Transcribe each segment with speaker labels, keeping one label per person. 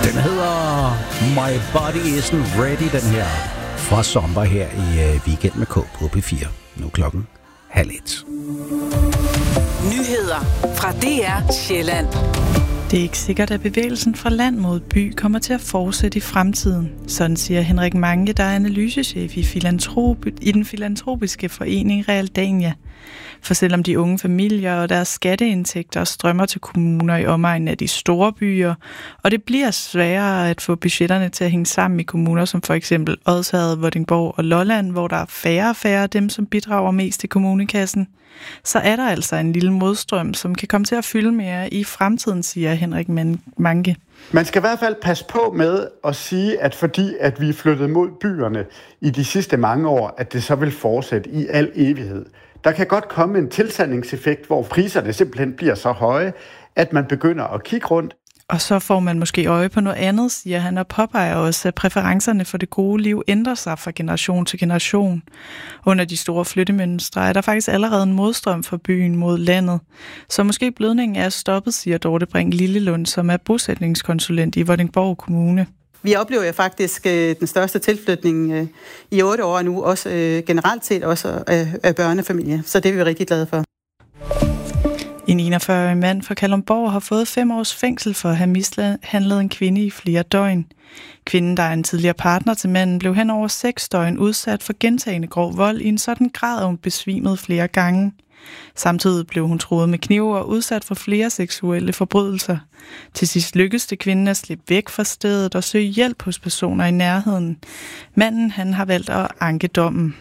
Speaker 1: Den hedder My Body Isn't Ready, den her fra Sommer her i Weekend med K på P4. Nu klokken 12:30.
Speaker 2: Nyheder fra DR Sjælland.
Speaker 3: Det er ikke sikkert, at bevægelsen fra land mod by kommer til at fortsætte i fremtiden. Sådan siger Henrik Mange, der er analysechef i den filantropiske forening Realdania. For selvom de unge familier og deres skatteindtægter strømmer til kommuner i omegnen af de store byer, og det bliver sværere at få budgetterne til at hænge sammen i kommuner som for eksempel Odsherred, Vordingborg og Lolland, hvor der er færre og færre af dem, som bidrager mest til kommunekassen, så er der altså en lille modstrøm, som kan komme til at fylde mere i fremtiden, siger Henrik Mange.
Speaker 4: Man skal i hvert fald passe på med at sige, at fordi at vi er flyttet mod byerne i de sidste mange år, at det så vil fortsætte i al evighed. Der kan godt komme en tilsandningseffekt, hvor priserne simpelthen bliver så høje, at man begynder at kigge rundt.
Speaker 3: Og så får man måske øje på noget andet, siger han, og påpeger også, at præferencerne for det gode liv ændrer sig fra generation til generation. Under de store flyttemønstre er der faktisk allerede en modstrøm fra byen mod landet. Så måske blødningen er stoppet, siger Dorte Brink Lillelund, som er bosætningskonsulent i Vordingborg Kommune.
Speaker 5: Vi oplever jo faktisk den største tilflytning i 8 år nu, også generelt set også af børnefamilier. Så det er vi rigtig glade for.
Speaker 3: En 41-årig mand fra Kalundborg har fået 5 års fængsel for at have mishandlet en kvinde i flere døgn. Kvinden, der er en tidligere partner til manden, blev hen over 6 døgn udsat for gentagne grov vold i en sådan grad, at hun besvimede flere gange. Samtidig blev hun truet med knive og udsat for flere seksuelle forbrydelser. Til sidst lykkedes det kvinden at slippe væk fra stedet og søge hjælp hos personer i nærheden. Manden han har valgt at anke dommen.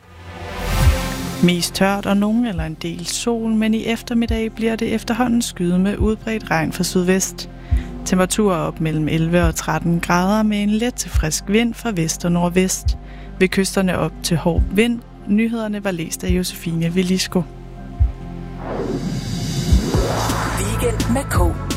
Speaker 3: Mest tørt og nogen eller en del sol, men i eftermiddag bliver det efterhånden skyet med udbredt regn fra sydvest. Temperaturer op mellem 11 og 13 grader med en let til frisk vind fra vest og nordvest. Ved kysterne op til hård vind. Nyhederne var læst af Josefine Velisco.
Speaker 2: Weekend med K.